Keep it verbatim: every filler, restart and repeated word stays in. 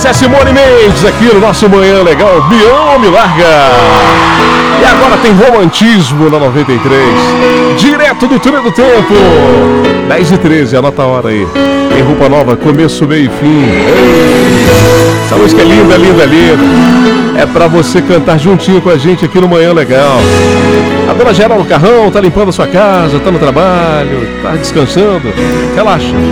Essa é Simone Mendes aqui no nosso Manhã Legal. Me ama, me larga. E agora tem romantismo na noventa e três. Direto do túnel do tempo. dez e treze, anota a hora aí. Em roupa nova, começo, meio e fim. Essa música é linda, linda, linda. É pra você cantar juntinho com a gente aqui no Manhã Legal. A dona Geraldo Carrão tá limpando a sua casa, tá no trabalho, tá descansando. Relaxa.